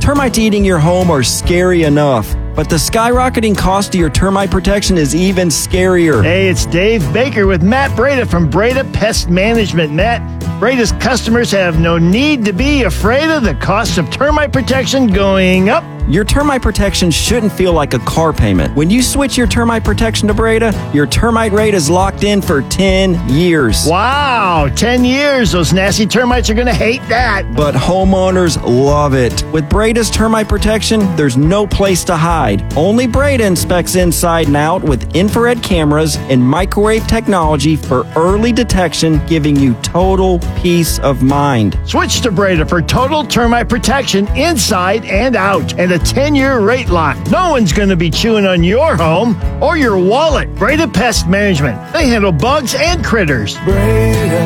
Termites eating your home are scary enough, but the skyrocketing cost of your termite protection is even scarier. Hey, it's Dave Baker with Matt Breda from Breda Pest Management. Matt, Breda's customers have no need to be afraid of the cost of termite protection going up. Your termite protection shouldn't feel like a car payment. When you switch your termite protection to Breda, your termite rate is locked in for 10 years. Wow, 10 years. Those nasty termites are going to hate that. But homeowners love it. With Breda's termite protection, there's no place to hide. Only Breda inspects inside and out with infrared cameras and microwave technology for early detection, giving you total peace of mind. Switch to Breda for total termite protection inside and out, and a 10-year rate lock. No one's going to be chewing on your home or your wallet. Breda Pest Management. They handle bugs and critters. Breda,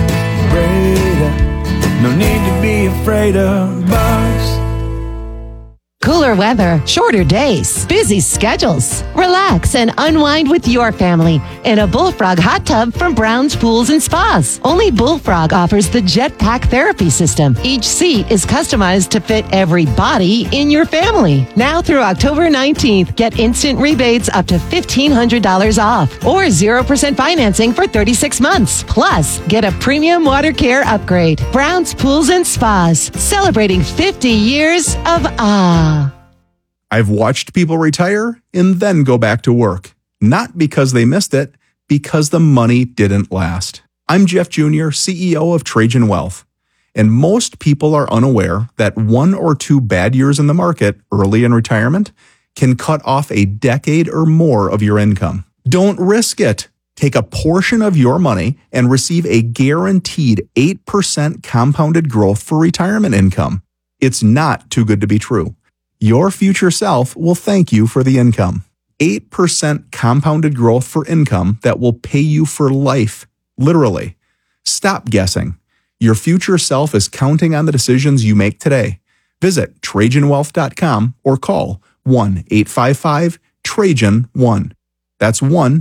no need to be afraid of bugs. Cooler weather, shorter days, busy schedules. Relax and unwind with your family in a Bullfrog hot tub from Brown's Pools and Spas. Only Bullfrog offers the Jetpack therapy system. Each seat is customized to fit every body in your family. Now through October 19th, get instant rebates up to $1,500 off or 0% financing for 36 months. Plus, get a premium water care upgrade. Brown's Pools and Spas, celebrating 50 years of I've watched people retire and then go back to work. Not because they missed it, because the money didn't last. I'm Jeff Jr., CEO of Trajan Wealth. And most people are unaware that 1 or 2 bad years in the market early in retirement can cut off a decade or more of your income. Don't risk it. Take a portion of your money and receive a guaranteed 8% compounded growth for retirement income. It's not too good to be true. Your future self will thank you for the income. 8% compounded growth for income that will pay you for life, literally. Stop guessing. Your future self is counting on the decisions you make today. Visit TrajanWealth.com or call 1-855-TRAJAN-1. That's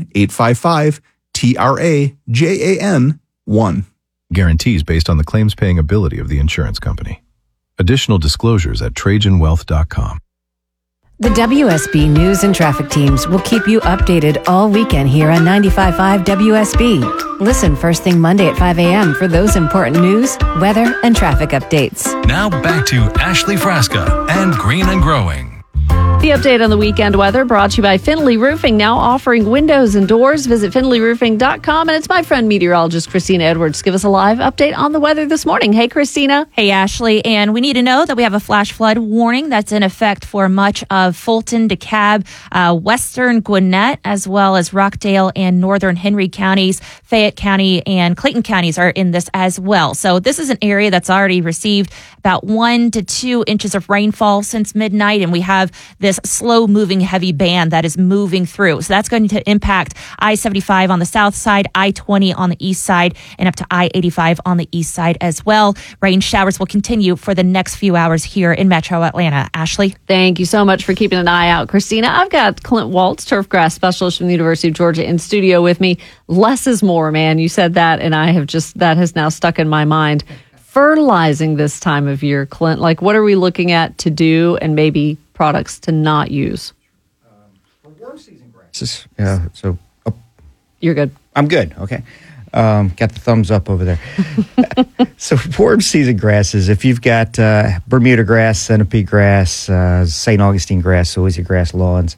1-855-TRAJAN-1. Guarantees based on the claims paying ability of the insurance company. Additional disclosures at TrajanWealth.com. The WSB News and Traffic teams will keep you updated all weekend here on 95.5 WSB. Listen first thing Monday at 5 a.m. for those important news, weather, and traffic updates. Now back to Ashley Frasca and Green and Growing. The update on the weekend weather brought to you by Finley Roofing, now offering windows and doors. Visit finleyroofing.com. And it's my friend meteorologist Christina Edwards. Give us a live update on the weather this morning. Hey, Christina. Hey, Ashley. And we need to know that we have a flash flood warning that's in effect for much of Fulton, DeKalb, western Gwinnett, as well as Rockdale and northern Henry counties. Fayette County and Clayton counties are in this as well. So this is an area that's already received about 1 to 2 inches of rainfall since midnight. And we have this slow moving heavy band that is moving through. So that's going to impact I-75 on the south side, I-20 on the east side, and up to I-85 on the east side as well. Rain showers will continue for the next few hours here in Metro Atlanta. Ashley? Thank you so much for keeping an eye out, Christina. I've got Clint Waltz, turf grass specialist from the University of Georgia, in studio with me. Less is more, man. You said that, and that has now stuck in my mind. Fertilizing this time of year, Clint, like what are we looking at to do and maybe products to not use? For warm season grasses. You're good. I'm good. Okay. Got the thumbs up over there. So warm season grasses, if you've got Bermuda grass, centipede grass, St. Augustine grass, zoysia grass lawns,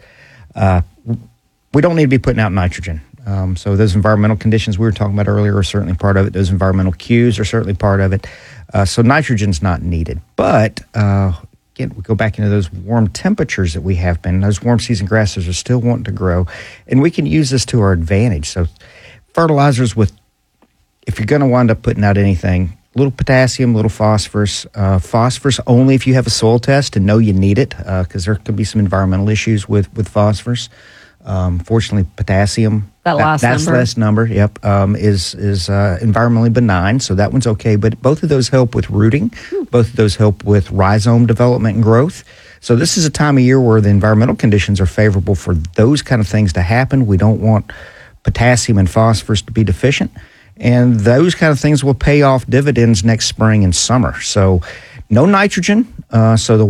we don't need to be putting out nitrogen. So those environmental conditions we were talking about earlier are certainly part of it. Those environmental cues are certainly part of it. So nitrogen's not needed. But again, we go back into those warm temperatures that we have been. Those warm season grasses are still wanting to grow, and we can use this to our advantage. So fertilizers if you're going to wind up putting out anything, a little potassium, a little phosphorus. Phosphorus only if you have a soil test and know you need it, because there could be some environmental issues with phosphorus. Fortunately, potassium, that's last number, yep, is environmentally benign, so that one's okay. But both of those help with rooting. Both of those help with rhizome development and growth. So this is a time of year where the environmental conditions are favorable for those kind of things to happen. We don't want potassium and phosphorus to be deficient. And those kind of things will pay off dividends next spring and summer. So no nitrogen, so the